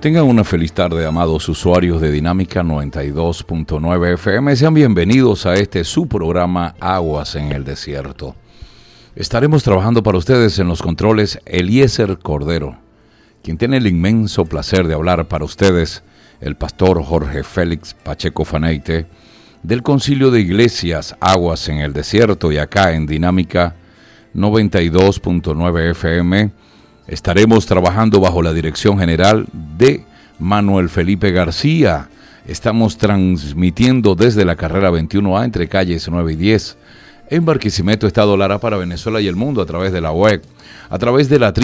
Tengan una feliz tarde, amados usuarios de Dinámica 92.9 FM. Sean bienvenidos a su programa Aguas en el Desierto. Estaremos trabajando para ustedes en los controles Eliezer Cordero, quien tiene el inmenso placer de hablar para ustedes, el pastor Jorge Félix Pacheco Faneite, del Concilio de Iglesias Aguas en el Desierto, y acá en Dinámica 92.9 FM. Estaremos trabajando bajo la dirección general de Manuel Felipe García. Estamos transmitiendo desde la carrera 21A entre calles 9 y 10 en Barquisimeto, Estado Lara, para Venezuela y el mundo, a través de la web, a través de la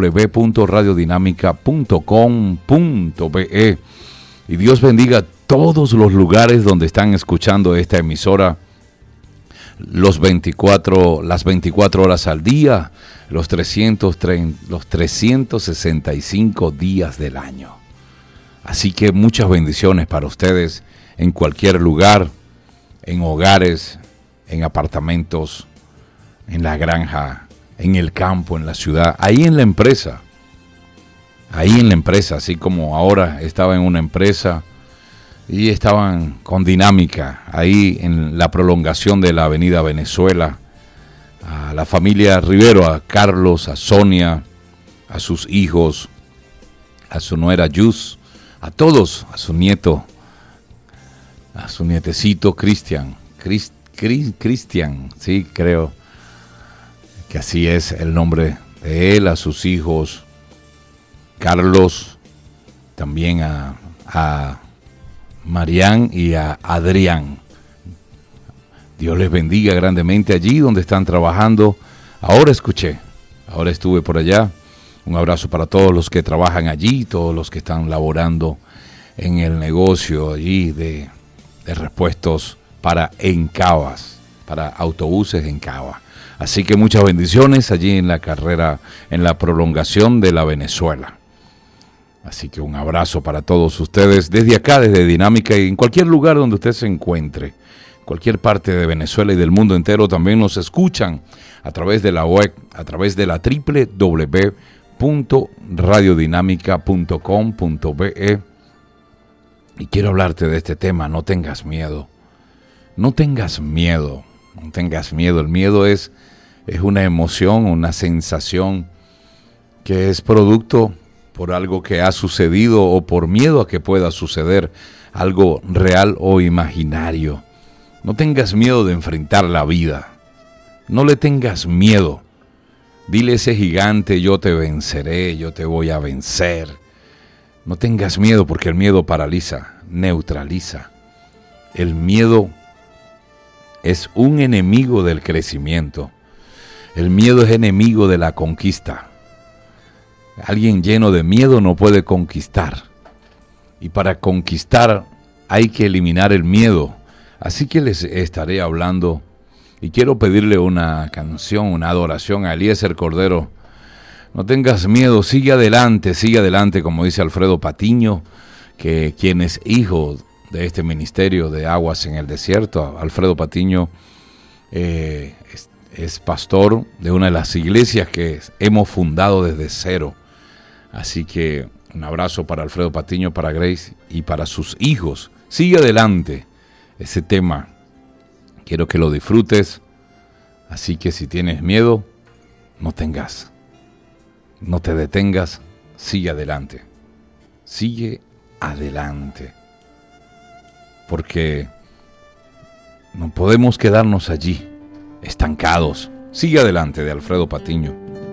www.radiodinamica.com.be. Y Dios bendiga todos los lugares donde están escuchando esta emisora las 24 horas al día, los 365 días del año. Así que muchas bendiciones para ustedes en cualquier lugar, en hogares, en apartamentos, en la granja, en el campo, en la ciudad, ahí en la empresa, así como ahora estaba en una empresa y estaban con Dinámica, ahí en la prolongación de la avenida Venezuela, a la familia Rivero, a Carlos, a Sonia, a sus hijos, a su nuera Yus, a todos, a su nieto, a su nietecito Cristian, sí, creo que así es el nombre de él, a sus hijos, Carlos, también a Marián y a Adrián. Dios les bendiga grandemente allí donde están trabajando. Ahora estuve por allá. Un abrazo para todos los que trabajan allí, todos los que están laborando en el negocio allí de repuestos para Encavas, para autobuses Encava. Así que muchas bendiciones allí en la carrera, en la prolongación de la Venezuela. Así que un abrazo para todos ustedes desde acá, desde Dinámica, y en cualquier lugar donde usted se encuentre, cualquier parte de Venezuela y del mundo entero. También nos escuchan a través de la web, a través de la www.radiodinamica.com.be. Y quiero hablarte de este tema: no tengas miedo. No tengas miedo, no tengas miedo. El miedo es una emoción, una sensación que es producto por algo que ha sucedido o por miedo a que pueda suceder algo real o imaginario. No tengas miedo de enfrentar la vida. No le tengas miedo. Dile a ese gigante: yo te venceré, yo te voy a vencer. No tengas miedo, porque el miedo paraliza, neutraliza. El miedo es un enemigo del crecimiento. El miedo es enemigo de la conquista. Alguien lleno de miedo no puede conquistar. Y para conquistar hay que eliminar el miedo. Así que les estaré hablando y quiero pedirle una canción, una adoración a Eliezer Cordero. No tengas miedo, sigue adelante, como dice Alfredo Patiño, quien es hijo de este ministerio de Aguas en el Desierto. Alfredo Patiño es pastor de una de las iglesias que hemos fundado desde cero. Así que un abrazo para Alfredo Patiño, para Grace y para sus hijos. Sigue adelante. Ese tema quiero que lo disfrutes. Así que si tienes miedo, no te detengas, sigue adelante. Sigue adelante. Porque no podemos quedarnos allí, estancados. Sigue adelante, de Alfredo Patiño.